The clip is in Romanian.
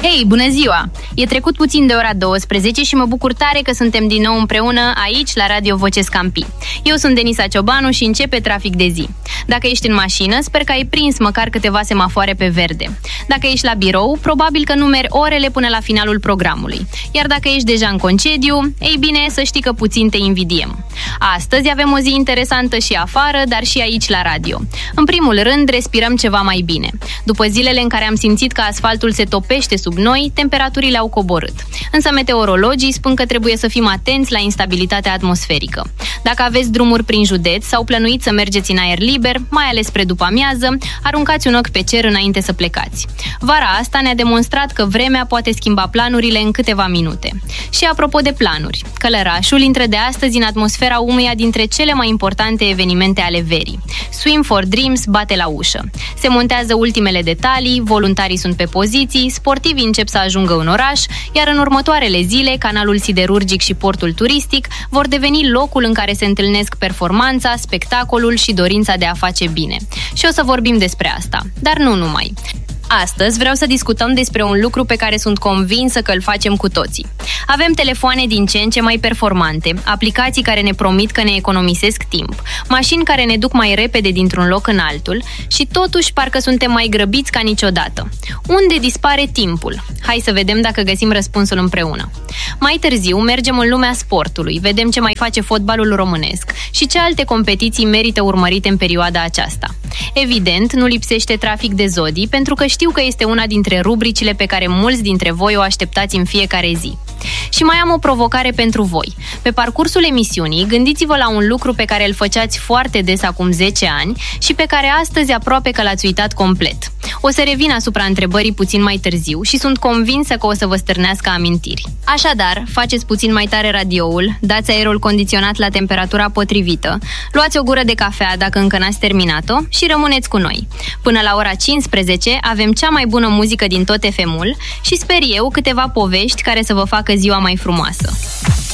Hei, bună ziua! E trecut puțin de ora 12 și mă bucur tare că suntem din nou împreună aici la Radio Voce Scampi. Eu sunt Denisa Ciobanu și începe Trafic de zi. Dacă ești în mașină, sper că ai prins măcar câteva semafoare pe verde. Dacă ești la birou, probabil că numeri orele până la finalul programului. Iar dacă ești deja în concediu, ei bine, să știi că puțin te invidiem. Astăzi avem o zi interesantă și afară, dar și aici la radio. În primul rând, respirăm ceva mai bine. După zilele în care am simțit că asfaltul se topește sub noi, temperaturile au coborât. Însă meteorologii spun că trebuie să fim atenți la instabilitatea atmosferică. Dacă aveți drumuri prin județ sau plănuiți să mergeți în aer liber, mai ales spre după-amiază, aruncați un ochi pe cer înainte să plecați. Vara asta ne-a demonstrat că vremea poate schimba planurile în câteva minute. Și apropo de planuri, Călărașul intră de astăzi în atmosfera unuia dintre cele mai importante evenimente ale verii. Swim for Dreams bate la ușă. Se montează ultimele detalii, voluntarii sunt pe poziții, sportivii încep să ajungă în oraș, iar în următoarele zile, canalul siderurgic și portul turistic vor deveni locul în care se întâlnesc performanța, spectacolul și dorința de a face bine. Și o să vorbim despre asta, dar nu numai. Astăzi vreau să discutăm despre un lucru pe care sunt convinsă că îl facem cu toții. Avem telefoane din ce în ce mai performante, aplicații care ne promit că ne economisesc timp, mașini care ne duc mai repede dintr-un loc în altul și totuși parcă suntem mai grăbiți ca niciodată. Unde dispare timpul? Hai să vedem dacă găsim răspunsul împreună. Mai târziu mergem în lumea sportului, vedem ce mai face fotbalul românesc și ce alte competiții merită urmărite în perioada aceasta. Evident, nu lipsește Trafic de Zodii, pentru că știu că este una dintre rubricile pe care mulți dintre voi o așteptați în fiecare zi. Și mai am o provocare pentru voi. Pe parcursul emisiunii, gândiți-vă la un lucru pe care îl făceați foarte des acum 10 ani și pe care astăzi aproape că l-ați uitat complet. O să revin asupra întrebării puțin mai târziu și sunt convinsă că o să vă stârnească amintiri. Așadar, faceți puțin mai tare radioul, dați aerul condiționat la temperatura potrivită, luați o gură de cafea dacă încă n-ați terminat-o și rămâneți cu noi. Până la ora 15 avem cea mai bună muzică din tot FM-ul și sper eu câteva povești care să vă facă ziua mai frumoasă.